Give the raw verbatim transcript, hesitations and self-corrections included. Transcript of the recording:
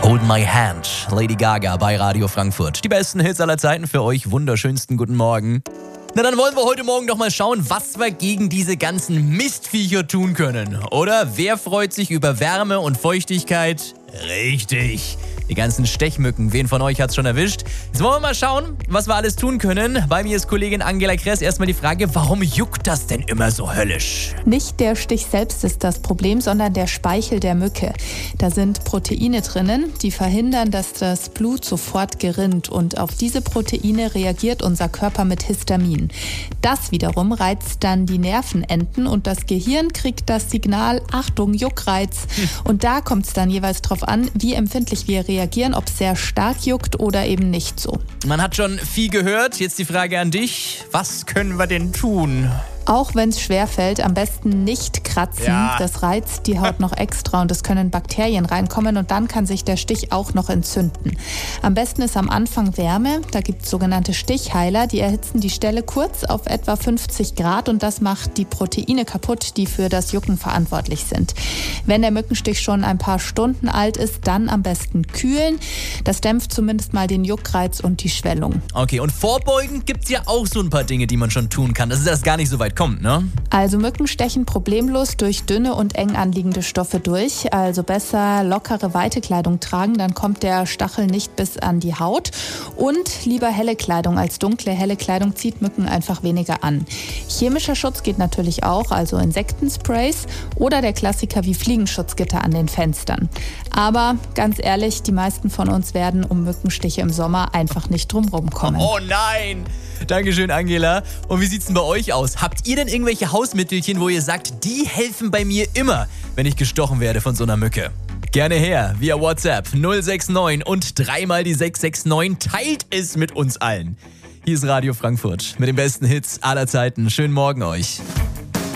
Hold My Hand, Lady Gaga bei Radio Frankfurt. Die besten Hits aller Zeiten für euch. Wunderschönsten guten Morgen. Na, dann wollen wir heute Morgen doch mal schauen, was wir gegen diese ganzen Mistviecher tun können. Oder wer freut sich über Wärme und Feuchtigkeit? Richtig, die ganzen Stechmücken. Wen von euch hat's schon erwischt? Jetzt wollen wir mal schauen, was wir alles tun können. Bei mir ist Kollegin Angela Kress. Erstmal die Frage, warum juckt das denn immer so höllisch? Nicht der Stich selbst ist das Problem, sondern der Speichel der Mücke. Da sind Proteine drinnen, die verhindern, dass das Blut sofort gerinnt. Und auf diese Proteine reagiert unser Körper mit Histamin. Das wiederum reizt dann die Nervenenden und das Gehirn kriegt das Signal, Achtung, Juckreiz. Hm. Und da kommt es dann jeweils drauf an, wie empfindlich wir reagieren, ob es sehr stark juckt oder eben nicht so. Man hat schon viel gehört. Jetzt die Frage an dich. Was können wir denn tun? Auch wenn es schwerfällt, am besten nicht kratzen. Ja. Das reizt die Haut noch extra und es können Bakterien reinkommen und dann kann sich der Stich auch noch entzünden. Am besten ist am Anfang Wärme. Da gibt es sogenannte Stichheiler, die erhitzen die Stelle kurz auf etwa fünfzig Grad und das macht die Proteine kaputt, die für das Jucken verantwortlich sind. Wenn der Mückenstich schon ein paar Stunden alt ist, dann am besten kühlen. Das dämpft zumindest mal den Juckreiz und die Schwellung. Okay, und vorbeugend gibt es ja auch so ein paar Dinge, die man schon tun kann. Das ist erst gar nicht so weit kommt, ne? Also Mücken stechen problemlos durch dünne und eng anliegende Stoffe durch. Also besser lockere, weite Kleidung tragen, dann kommt der Stachel nicht bis an die Haut. Und lieber helle Kleidung als dunkle. Helle Kleidung zieht Mücken einfach weniger an. Chemischer Schutz geht natürlich auch, also Insektensprays oder der Klassiker wie Fliegenschutzgitter an den Fenstern. Aber ganz ehrlich, die meisten von uns werden um Mückenstiche im Sommer einfach nicht drumherum kommen. Oh nein! Dankeschön, Angela. Und wie sieht's denn bei euch aus? Habt ihr denn irgendwelche Hausmittelchen, wo ihr sagt, die helfen bei mir immer, wenn ich gestochen werde von so einer Mücke? Gerne her, via WhatsApp null sechs neun und dreimal die sechs sechs neun. Teilt es mit uns allen. Hier ist Radio Frankfurt mit den besten Hits aller Zeiten. Schönen Morgen euch.